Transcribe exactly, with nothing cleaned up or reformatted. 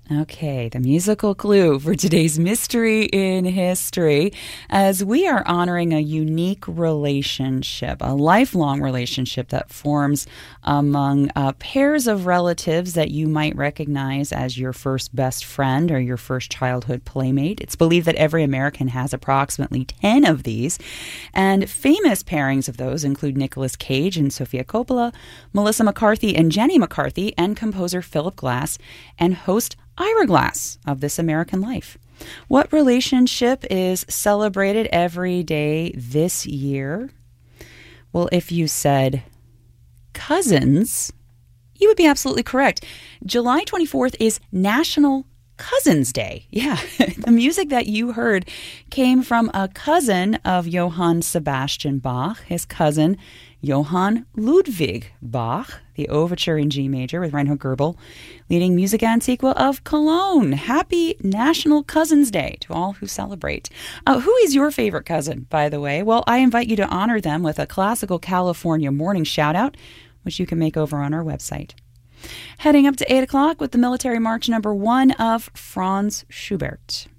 Okay, the musical clue for today's Mystery in History, as we are honoring a unique relationship, a lifelong relationship that forms among uh, pairs of relatives that you might recognize as your first best friend or your first childhood playmate. It's believed that every American has approximately ten of these, and famous pairings of those include Nicolas Cage and Sofia Coppola, Melissa McCarthy and Jenny McCarthy, and composer Philip Glass, and host Ira Glass of This American Life. What relationship is celebrated every day this year? Well, if you said cousins, you would be absolutely correct. July twenty-fourth is National Cousins Day. Yeah, the music that you heard came from a cousin of Johann Sebastian Bach, his cousin Johann Ludwig Bach, the overture in G major with Reinhold Goebel, leading Musica Antiqua of Cologne. Happy National Cousins Day to all who celebrate. Uh, who is your favorite cousin, by the way? Well, I invite you to honor them with a classical California morning shout-out, which you can make over on our website. Heading up to eight o'clock with the Military March number one of Franz Schubert.